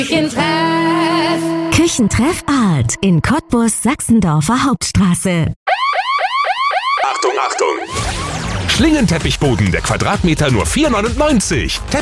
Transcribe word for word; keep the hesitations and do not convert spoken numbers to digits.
Küchentreff. Küchentreff Art in Cottbus, Sachsendorfer Hauptstraße. Achtung, Achtung! Schlingenteppichboden, der Quadratmeter nur vier Euro neunundneunzig.